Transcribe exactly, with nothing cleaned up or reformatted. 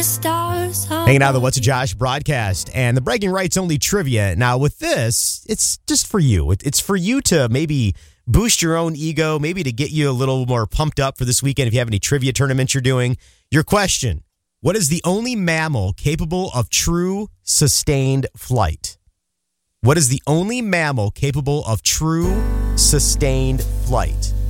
the stars. Hanging out on the What's a Josh broadcast and the bragging rights only trivia. Now with this, it's just for you. It's for you to maybe boost your own ego, maybe to get you a little more pumped up for this weekend if you have any trivia tournaments you're doing. Your question: what is the only mammal capable of true sustained flight? What is the only mammal capable of true sustained flight?